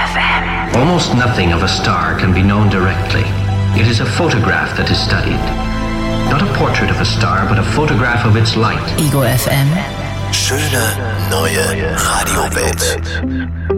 FM. Almost nothing of a star can be known directly. It is a photograph that is studied. Not a portrait of a star, but a photograph of its light. Ego FM. Schöne neue Radiowelt.